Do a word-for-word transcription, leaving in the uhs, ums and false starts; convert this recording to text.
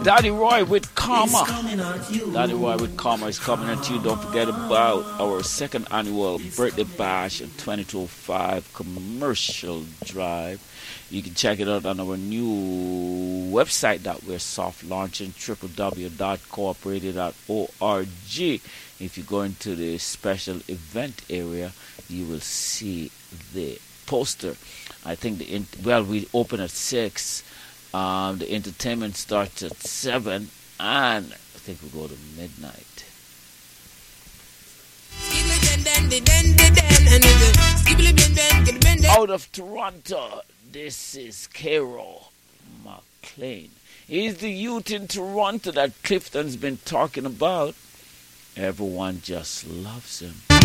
Daddy Roy with Karma. Daddy Roy with Karma is coming at you. Don't forget about our second annual birthday bash at twenty-two oh five Commercial Drive. You can check it out on our new website that we're soft launching, w w w dot cooperated dot org. If you go into the special event area, you will see the poster. I think the in- well, we open at six. Um, the entertainment starts at seven, and I think we go to midnight. Out of Toronto, this is Carol McLean. He's the youth in Toronto that Clifton's been talking about. Everyone just loves him.